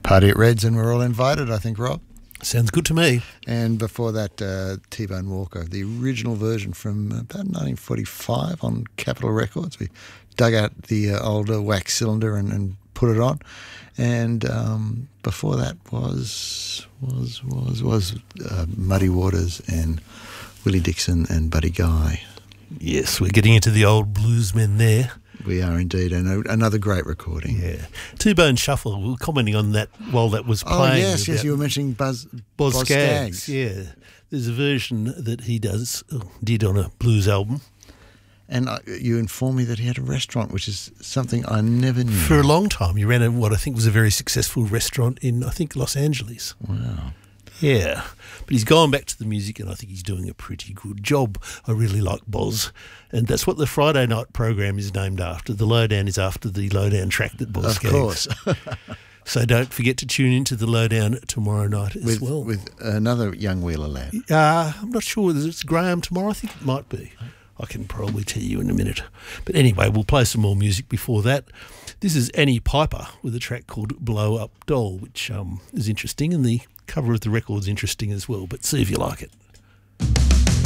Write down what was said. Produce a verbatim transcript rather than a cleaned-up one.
Party at Reds and We're All Invited, I think, Rob. Sounds good to me. And before that, uh, T-Bone Walker, the original version from about nineteen forty-five on Capitol Records. We dug out the uh, older wax cylinder and, and put it on. And um, before that was was was was uh, Muddy Waters and Willie Dixon and Buddy Guy. Yes, we're getting into the old bluesmen there. We are indeed, and another great recording. Yeah, T-Bone Shuffle. We were commenting on that while that was playing. Oh yes, yes, you were mentioning Buzz Boz, Boz Scaggs. Scaggs. Yeah, there's a version that he does did on a blues album. And uh, you informed me that he had a restaurant, which is something I never knew. For a long time, he ran a, what I think was a very successful restaurant in I think Los Angeles. Wow. Yeah, but he's gone back to the music and I think he's doing a pretty good job. I really like Boz, and that's what the Friday night program is named after. The Lowdown is after the Lowdown track that Boz Of course. So don't forget to tune into the Lowdown tomorrow night as with, well. With another young Wheeler lad. Uh, I'm not sure whether it's Graham tomorrow. I think it might be. I can probably tell you in a minute. But anyway, we'll play some more music before that. This is Annie Piper with a track called Blow Up Doll, which um, is interesting, and the cover of the record's interesting as well, but see if you like it.